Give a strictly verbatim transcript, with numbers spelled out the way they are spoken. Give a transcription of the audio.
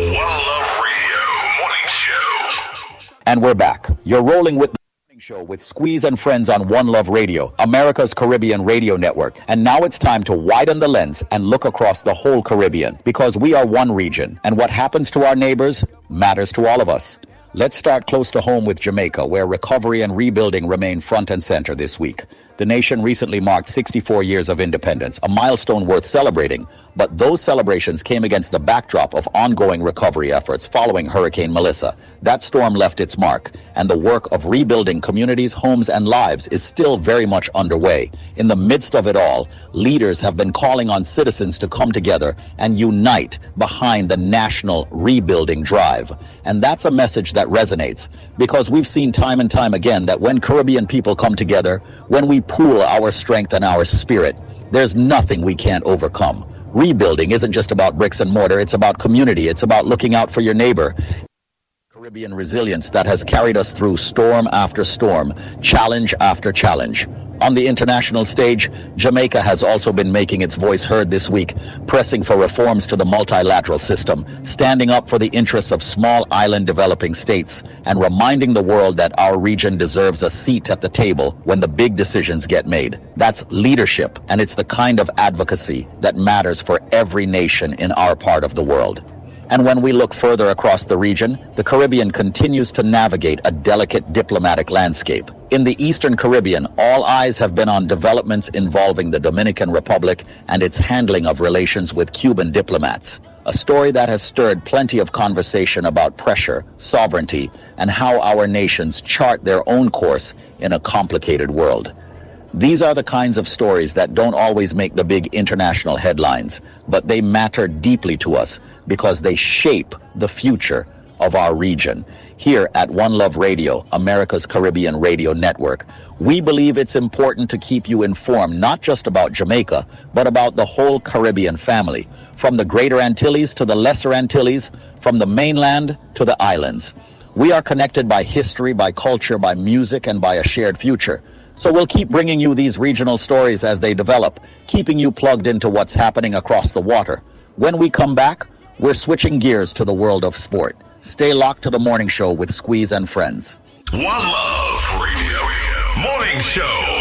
One Love Radio Morning Show. And we're back. You're rolling with the Morning Show with Squeeze and Friends on One Love Radio, America's Caribbean radio network. And now it's time to widen the lens and look across the whole Caribbean, because we are one region, and what happens to our neighbors matters to all of us. Let's start close to home with Jamaica, where recovery and rebuilding remain front and center this week. The nation recently marked sixty-four years of independence, a milestone worth celebrating. But those celebrations came against the backdrop of ongoing recovery efforts following Hurricane Melissa. That storm left its mark, and the work of rebuilding communities, homes, and lives is still very much underway. In the midst of it all, leaders have been calling on citizens to come together and unite behind the national rebuilding drive. And that's a message that resonates, because we've seen time and time again that when Caribbean people come together, when we pool our strength and our spirit, there's nothing we can't overcome. Rebuilding isn't just about bricks and mortar, it's about community, it's about looking out for your neighbor. Caribbean resilience that has carried us through storm after storm, challenge after challenge. On the international stage, Jamaica has also been making its voice heard this week, pressing for reforms to the multilateral system, standing up for the interests of small island developing states, and reminding the world that our region deserves a seat at the table when the big decisions get made. That's leadership, and it's the kind of advocacy that matters for every nation in our part of the world. And when we look further across the region, the Caribbean continues to navigate a delicate diplomatic landscape. In the Eastern Caribbean, all eyes have been on developments involving the Dominican Republic and its handling of relations with Cuban diplomats. A story that has stirred plenty of conversation about pressure, sovereignty, and how our nations chart their own course in a complicated world. These are the kinds of stories that don't always make the big international headlines, but they matter deeply to us because they shape the future of our region. Here at One Love Radio, America's Caribbean radio network, we believe it's important to keep you informed not just about Jamaica, but about the whole Caribbean family, from the Greater Antilles to the Lesser Antilles, from the mainland to the islands. We are connected by history, by culture, by music, and by a shared future. So we'll keep bringing you these regional stories as they develop, keeping you plugged into what's happening across the water. When we come back, we're switching gears to the world of sport. Stay locked to the Morning Show with Squeeze and Friends. One Love Radio Morning Show.